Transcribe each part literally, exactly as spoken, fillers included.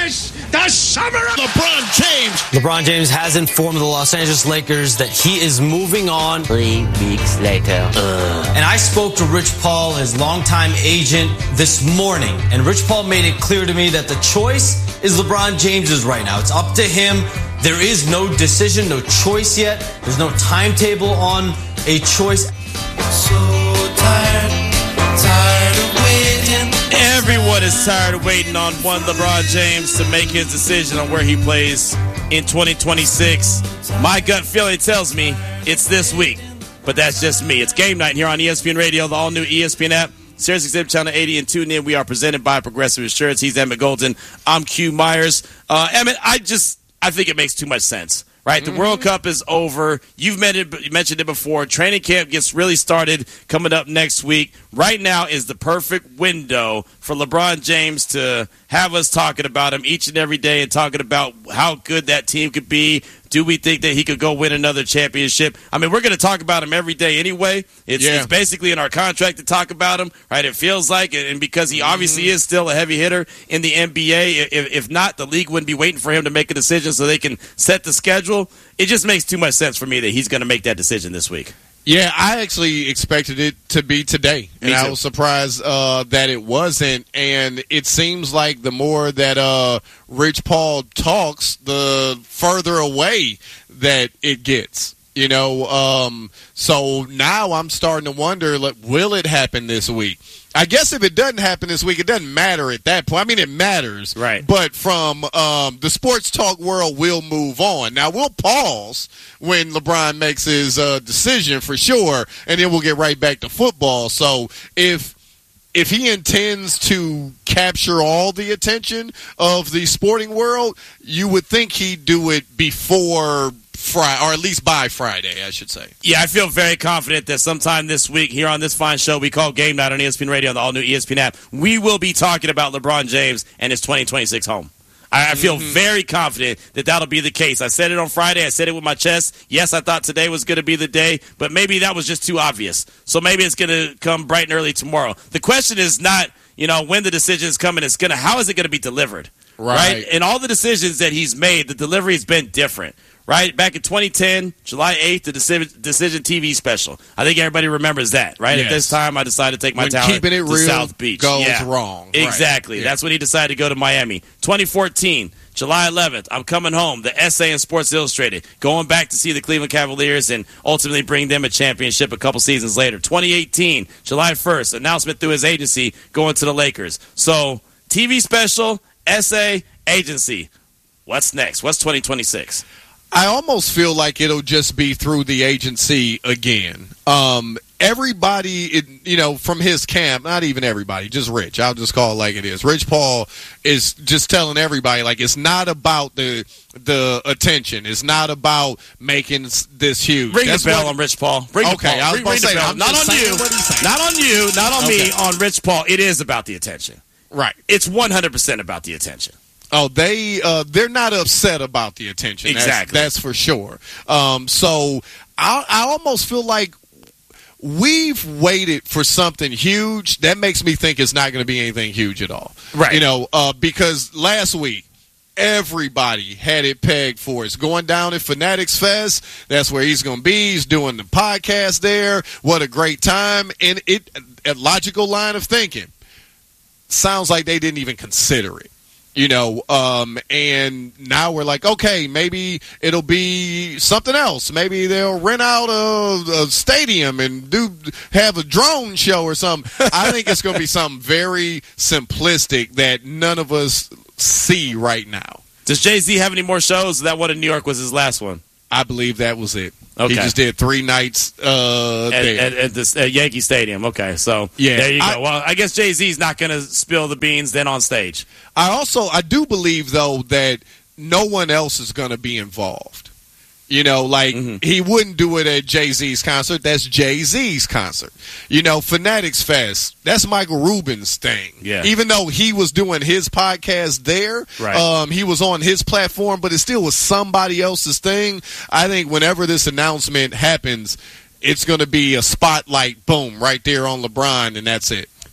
this the summer of LeBron James. LeBron James has informed the Los Angeles Lakers that he is moving on. Three weeks later. Ugh. And I spoke to Rich Paul, his longtime agent, this morning. And Rich Paul made it clear to me that the choice is LeBron James's right now. It's up to him. There is no decision, no choice yet. There's no timetable on a choice. So tired, tired of waiting. Everyone is tired of waiting on one LeBron James to make his decision on where he plays in twenty twenty-six. My gut feeling tells me it's this week, but that's just me. It's game night here on E S P N Radio, the all-new E S P N app, Sirius X M Channel eighty, and tune in. We are presented by Progressive Insurance. He's Emmett Golden. I'm Q Myers. Uh, Emmett, I just I think it makes too much sense. Right, the mm-hmm. World Cup is over. You've mentioned it before. Training camp gets really started coming up next week. Right now is the perfect window for LeBron James to have us talking about him each and every day and talking about how good that team could be. Do we think that he could go win another championship? I mean, we're going to talk about him every day anyway. It's, yeah. it's basically in our contract to talk about him, right? It feels like, and because he obviously mm-hmm. is still a heavy hitter in the N B A, if, if not, the league wouldn't be waiting for him to make a decision so they can set the schedule. It just makes too much sense for me that he's going to make that decision this week. Yeah, I actually expected it to be today, and I was surprised uh, that it wasn't. And it seems like the more that uh, Rich Paul talks, the further away that it gets. You know, um, so now I'm starting to wonder, like, will it happen this week? I guess if it doesn't happen this week, it doesn't matter at that point. I mean, it matters. Right. But from um, the sports talk world, we'll move on. Now, we'll pause when LeBron makes his uh, decision for sure, and then we'll get right back to football. So if if he intends to capture all the attention of the sporting world, you would think he'd do it before Friday, or at least by Friday, I should say. Yeah, I feel very confident that sometime this week here on this fine show we call Game Night on E S P N Radio, on the all-new E S P N app, we will be talking about LeBron James and his twenty twenty-six home. I, I feel mm-hmm. very confident that that'll be the case. I said it on Friday. I said it with my chest. Yes, I thought today was going to be the day, but maybe that was just too obvious. So maybe it's going to come bright and early tomorrow. The question is not, you know, when the decision is coming. It's going to, how is it going to be delivered? Right. right. And all the decisions that he's made, the delivery has been different. Right, back in twenty ten, July eighth, the Decision, Decision T V special. I think everybody remembers that, right? Yes. At this time, I decided to take my when talent keeping it to real South Beach. Goes yeah. wrong. Exactly. Right. That's when he decided to go to Miami. twenty fourteen, July eleventh, I'm coming home. The essay in Sports Illustrated, going back to see the Cleveland Cavaliers and ultimately bring them a championship a couple seasons later. twenty eighteen, July first, announcement through his agency going to the Lakers. So, T V special, essay, agency. What's next? What's twenty twenty-six? I almost feel like it'll just be through the agency again. Um, everybody, it, you know, from his camp, not even everybody, just Rich. I'll just call it like it is. Rich Paul is just telling everybody, like, it's not about the the attention. It's not about making this huge. Ring That's the bell what, on Rich Paul. Ring okay, the bell. I was ring, about ring to say, the bell. I'm Not on just you. saying what he's saying. Not on you. Not on okay. me. On Rich Paul. It is about the attention. Right. It's one hundred percent about the attention. Oh, they uh, they're not upset about the attention. Exactly, that's, that's for sure. Um, so I, I almost feel like we've waited for something huge. That makes me think it's not going to be anything huge at all. Right? You know, uh, because last week everybody had it pegged for it's going down at Fanatics Fest. That's where he's going to be. He's doing the podcast there. What a great time! And it a logical line of thinking. Sounds like they didn't even consider it. You know, um, and now we're like, okay, maybe it'll be something else. Maybe they'll rent out a, a stadium and do have a drone show or something. I think it's going to be something very simplistic that none of us see right now. Does Jay-Z have any more shows? That one in New York was his last one. I believe that was it. Okay. He just did three nights uh, at, there. At, at, this, at Yankee Stadium. Okay, so yeah, there you go. I, well, I guess Jay-Z's not going to spill the beans then on stage. I also, I do believe, though, that no one else is going to be involved. You know, like, mm-hmm. he wouldn't do it at Jay-Z's concert. That's Jay-Z's concert. You know, Fanatics Fest, that's Michael Rubin's thing. Yeah. Even though he was doing his podcast there, right. um, he was on his platform, but it still was somebody else's thing. I think whenever this announcement happens, it's going to be a spotlight, boom, right there on LeBron, and that's it.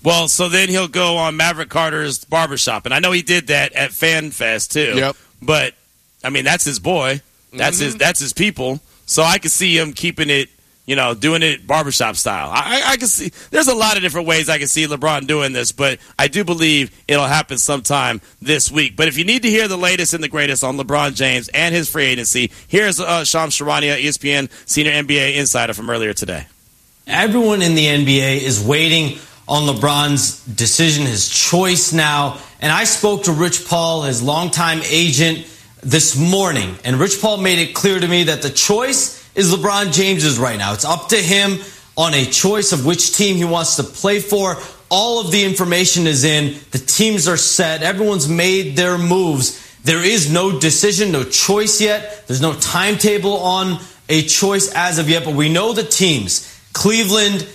Well, so then he'll go on Maverick Carter's barbershop. And I know he did that at Fan Fest, too. Yep. But, I mean, that's his boy. That's mm-hmm. his That's his people. So I can see him keeping it, you know, doing it barbershop style. I, I, I can see – there's a lot of different ways I can see LeBron doing this, but I do believe it'll happen sometime this week. But if you need to hear the latest and the greatest on LeBron James and his free agency, here's uh, Shams Charania, E S P N senior N B A insider from earlier today. Everyone in the N B A is waiting on LeBron's decision, his choice now. And I spoke to Rich Paul, his longtime agent, this morning. And Rich Paul made it clear to me that the choice is LeBron James's right now. It's up to him on a choice of which team he wants to play for. All of the information is in. The teams are set. Everyone's made their moves. There is no decision, no choice yet. There's no timetable on a choice as of yet. But we know the teams. Cleveland,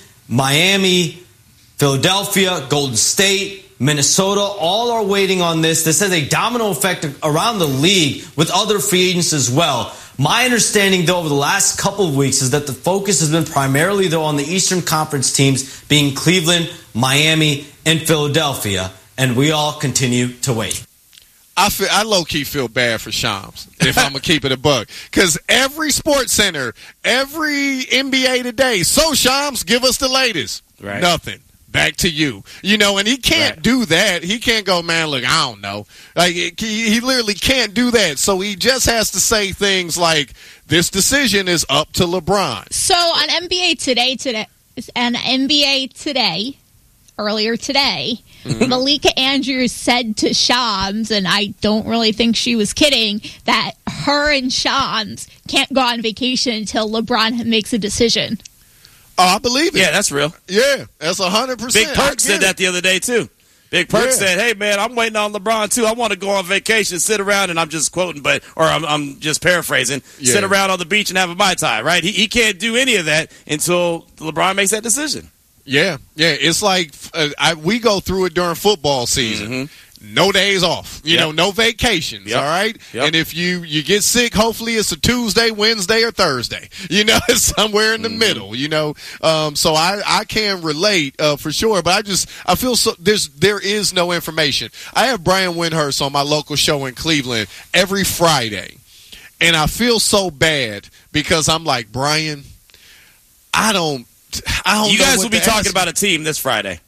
Miami, Philadelphia, Golden State, Minnesota, all are waiting on this. This has a domino effect around the league with other free agents as well. My understanding, though, over the last couple of weeks is that the focus has been primarily, though, on the Eastern Conference teams being Cleveland, Miami, and Philadelphia, and we all continue to wait. I feel, I low-key feel bad for Shams, if I'm going to keep it a buck. Because every sports center, every N B A today, so Shams, give us the latest. Right. Nothing. Back to you. You know, and he can't right. do that. He can't go, man, look, I don't know. Like, he, he literally can't do that. So he just has to say things like, this decision is up to LeBron. So on N B A Today, today, and N B A Today, earlier today, mm-hmm. Malika Andrews said to Shams, and I don't really think she was kidding, that her and Shams can't go on vacation until LeBron makes a decision. Oh, I believe it. Yeah, that's real. Yeah, that's one hundred percent. Big Perk said that the other day, too. Big Perk yeah. said, hey, man, I'm waiting on LeBron, too. I want to go on vacation, sit around, and I'm just quoting, but or I'm, I'm just paraphrasing, yeah. sit around on the beach and have a Mai Tai, right? He, he can't do any of that until LeBron makes that decision. Yeah, yeah. It's like uh, I, we go through it during football season. Mm-hmm. No days off, you yep. know, no vacations, yep. all right? Yep. And if you, you get sick, hopefully it's a Tuesday, Wednesday, or Thursday. You know, it's somewhere in the mm-hmm. middle, you know. Um, so I, I can relate uh, for sure, but I just I feel so there's there is no information. I have Brian Windhurst on my local show in Cleveland every Friday, and I feel so bad because I'm like, Brian, I don't I don't You know guys what will be to talking ask. about a team this Friday.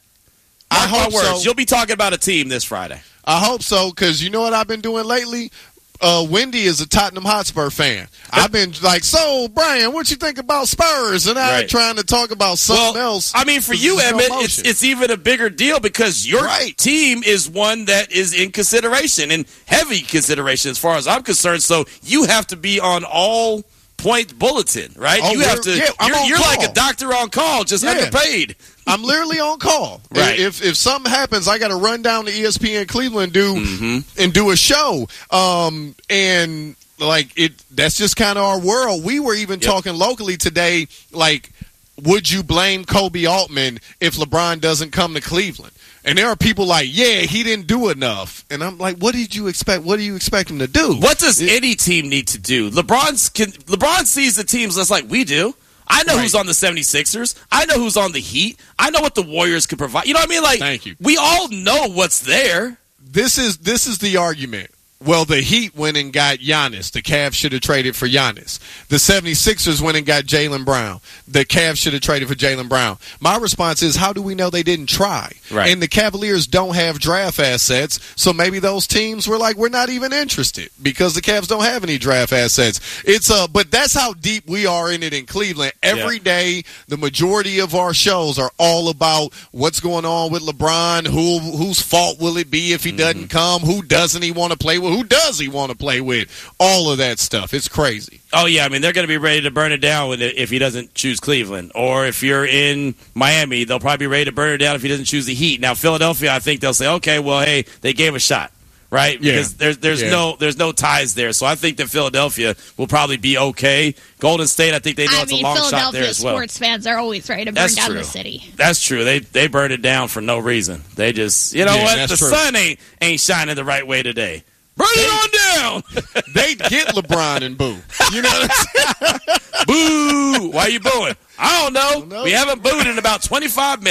I Mark hope my words. so. You'll be talking about a team this Friday. I hope so, because you know what I've been doing lately? Uh, Wendy is a Tottenham Hotspur fan. I've been like, so, Brian, what you think about Spurs? And I'm right. trying to talk about something well, else. I mean, for you, Emmett, it's, it's even a bigger deal because your right. team is one that is in consideration, and heavy consideration as far as I'm concerned. So you have to be on all point bulletin, right? Oh, you have to. yeah, I'm you're on you're call. like a doctor on call, just Yeah. underpaid. I'm literally on call. Right. If if something happens, I got to run down to E S P N Cleveland do mm-hmm. and do a show. Um, and like it, that's just kind of our world. We were even yep. talking locally today. Like, would you blame Kobe Altman if LeBron doesn't come to Cleveland? And there are people like, yeah, he didn't do enough. And I'm like, what did you expect? What do you expect him to do? What does it, any team need to do? LeBron's can, LeBron sees the teams just like we do. I know right. who's on the seventy-sixers. I know who's on the Heat. I know what the Warriors can provide. You know what I mean? Like, Thank you. We all know what's there. This is this is the argument. Well, the Heat went and got Giannis. The Cavs should have traded for Giannis. The seventy-sixers went and got Jaylen Brown. The Cavs should have traded for Jaylen Brown. My response is, how do we know they didn't try? Right. And the Cavaliers don't have draft assets, so maybe those teams were like, we're not even interested because the Cavs don't have any draft assets. It's uh, but that's how deep we are in it in Cleveland. Every yeah. day, the majority of our shows are all about what's going on with LeBron, who whose fault will it be if he mm-hmm. doesn't come, who doesn't he want to play with, who does he want to play with? All of that stuff. It's crazy. Oh, yeah. I mean, they're going to be ready to burn it down with it if he doesn't choose Cleveland. Or if you're in Miami, they'll probably be ready to burn it down if he doesn't choose the Heat. Now, Philadelphia, I think they'll say, okay, well, hey, they gave a shot, right? Yeah. Because there's there's yeah. no there's no ties there. So I think that Philadelphia will probably be okay. Golden State, I think they know I it's mean, a long shot there as well. Sports fans are always ready to burn That's down true. the city. That's true. They they burned it down for no reason. They just, you know Yeah, what? that's The true. sun ain't ain't shining the right way today. Burn it on down. They'd get LeBron and boo. You know what I'm saying? Boo! Why are you booing? I don't know. don't know. We haven't booed in about twenty-five minutes.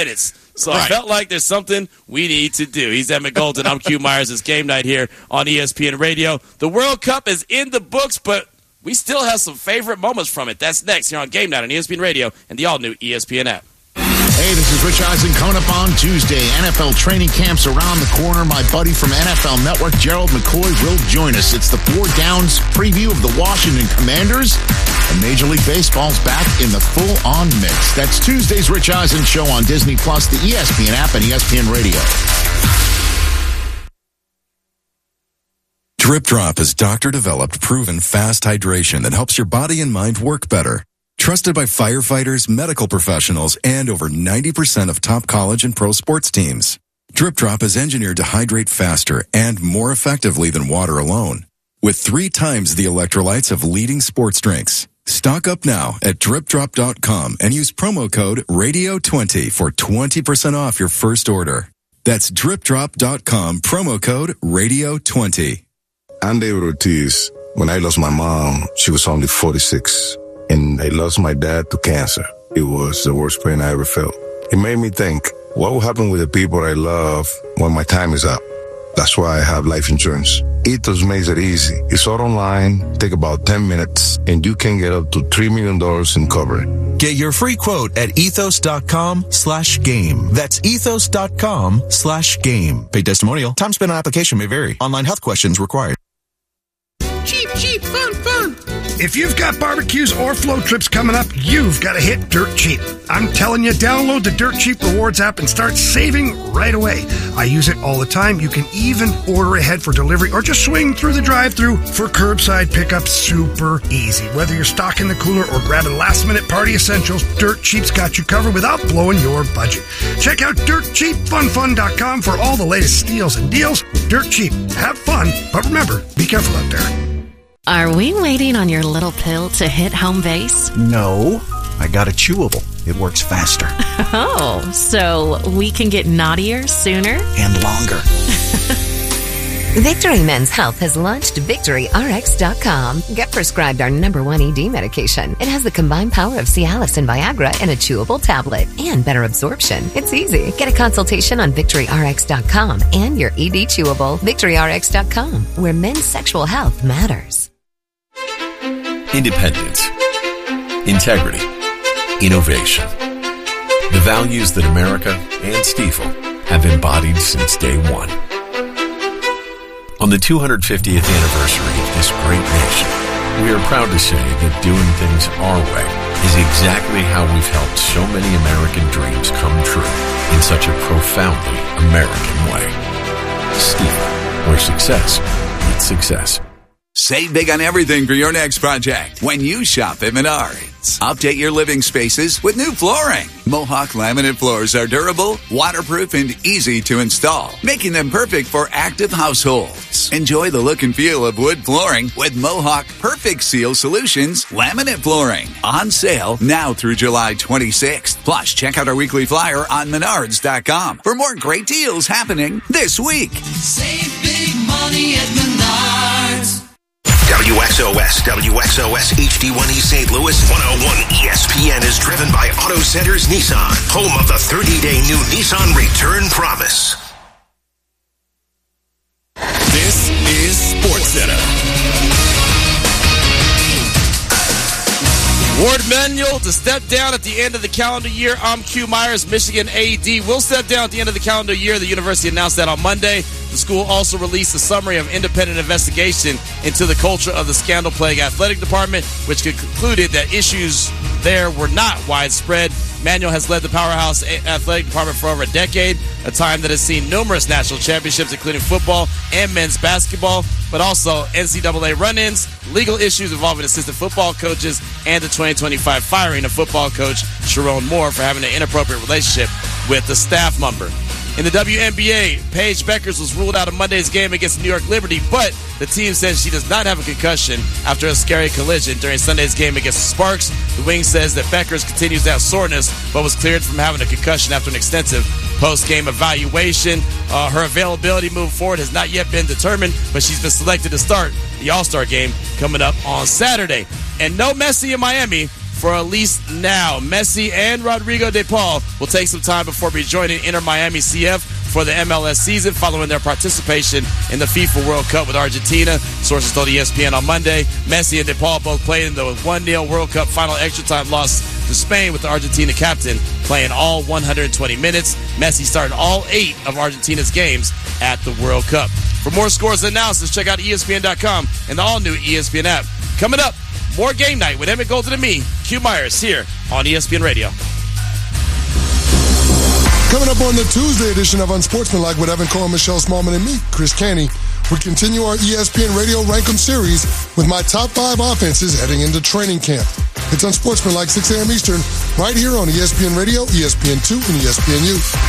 So Right. I felt like there's something we need to do. He's Emmett Golden. I'm Q Myers. It's game night here on E S P N Radio. The World Cup is in the books, but we still have some favorite moments from it. That's next here on Game Night on E S P N Radio and the all-new E S P N app. Hey, this is Rich Eisen coming up on Tuesday. N F L training camp's around the corner. My buddy from N F L Network, Gerald McCoy, will join us. It's the Four Downs preview of the Washington Commanders. And Major League Baseball's back in the full-on mix. That's Tuesday's Rich Eisen show on Disney Plus, the E S P N app, and E S P N Radio. Drip Drop is doctor-developed, proven fast hydration that helps your body and mind work better. Trusted by firefighters, medical professionals, and over ninety percent of top college and pro sports teams. Drip Drop is engineered to hydrate faster and more effectively than water alone, with three times the electrolytes of leading sports drinks. Stock up now at drip drop dot com and use promo code radio twenty for twenty percent off your first order. That's drip drop dot com, promo code radio twenty. I'm David Ortiz. When I lost my mom, she was only forty-six. And I lost my dad to cancer. It was the worst pain I ever felt. It made me think, what will happen with the people I love when my time is up? That's why I have life insurance. Ethos makes it easy. It's all online, take about ten minutes, and you can get up to three million dollars in coverage. Get your free quote at ethos dot com slash game. That's ethos dot com slash game. Paid testimonial. Time spent on application may vary. Online health questions required. Cheap, cheap, fun, fun. If you've got barbecues or float trips coming up, you've got to hit Dirt Cheap. I'm telling you, download the Dirt Cheap Rewards app and start saving right away. I use it all the time. You can even order ahead for delivery or just swing through the drive-thru for curbside pickup. Super easy. Whether you're stocking the cooler or grabbing last-minute party essentials, Dirt Cheap's got you covered without blowing your budget. Check out dirt cheap fun fun dot com for all the latest steals and deals. Dirt Cheap. Have fun, but remember, be careful out there. Are we waiting on your little pill to hit home base? No, I got a chewable. It works faster. Oh, so we can get naughtier sooner? And longer. Victory Men's Health has launched Victory R X dot com. Get prescribed our number one E D medication. It has the combined power of Cialis and Viagra in a chewable tablet and better absorption. It's easy. Get a consultation on Victory R X dot com and your E D chewable. Victory R X dot com, where men's sexual health matters. Independence, integrity, innovation. The values that America and Stiefel have embodied since day one. On the two hundred fiftieth anniversary of this great nation, we are proud to say that doing things our way is exactly how we've helped so many American dreams come true in such a profoundly American way. Stiefel, where success meets success. Save big on everything for your next project when you shop at Menards. Update your living spaces with new flooring. Mohawk laminate floors are durable, waterproof, and easy to install, making them perfect for active households. Enjoy the look and feel of wood flooring with Mohawk Perfect Seal Solutions laminate flooring. On sale now through July twenty-sixth. Plus, check out our weekly flyer on menards dot com for more great deals happening this week. Save big money at Menards. W X O S, W X O S H D one E Saint Louis, one oh one E S P N is driven by Auto Centers Nissan, home of the thirty-day new Nissan Return Promise. This is SportsCenter. Ward Manuel to step down at the end of the calendar year. I'm Q Myers, Michigan A D. Will step down at the end of the calendar year. The university announced that on Monday. The school also released a summary of independent investigation into the culture of the scandal-plagued athletic department, which concluded that issues there were not widespread. Manuel has led the powerhouse athletic department for over a decade, a time that has seen numerous national championships, including football and men's basketball, but also N C double A run-ins, legal issues involving assistant football coaches, and the twenty twenty-five firing of football coach Sharon Moore for having an inappropriate relationship with the staff member. In the W N B A, Paige Beckers was ruled out of Monday's game against New York Liberty, but the team says she does not have a concussion after a scary collision during Sunday's game against the Sparks. The wing says that Beckers continues to have soreness, but was cleared from having a concussion after an extensive post-game evaluation. Uh, her availability moving forward has not yet been determined, but she's been selected to start the All-Star game coming up on Saturday. And no Messi in Miami. for at least now. Messi and Rodrigo de Paul will take some time before rejoining Inter Miami C F for the M L S season following their participation in the FIFA World Cup with Argentina. Sources told E S P N on Monday. Messi and de Paul both played in the one nil World Cup final extra time loss to Spain, with the Argentina captain playing all one hundred twenty minutes. Messi started all eight of Argentina's games at the World Cup. For more scores and analysis, check out E S P N dot com and the all-new E S P N app. Coming up, more Game Night with Emmett Golden and me, Q Myers, here on E S P N Radio. Coming up on the Tuesday edition of Unsportsmanlike with Evan Cohen, Michelle Smallman, and me, Chris Caney, we continue our E S P N Radio Rankum series with my top five offenses heading into training camp. It's Unsportsmanlike, six a.m. Eastern, right here on E S P N Radio, E S P N two, and E S P N U.